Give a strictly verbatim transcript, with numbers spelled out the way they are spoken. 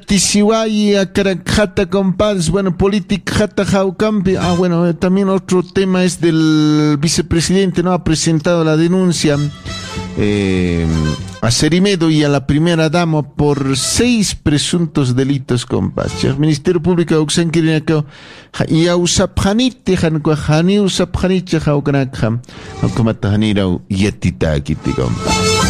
Tisiwai, Akarakjata, compadres, bueno, política Jata Jaucampi. Ah, bueno, eh, también otro tema es del vicepresidente, ¿no? Ha presentado la denuncia eh, a Cerimedo y a la primera dama por seis presuntos delitos, compadres. El Ministerio Público de Oxen Kirinaka y a Usapjanite, Hanko Hani Usapjanite, Jaukanakam, Hankomata Hanirau, Yetita, Kitty, compadres.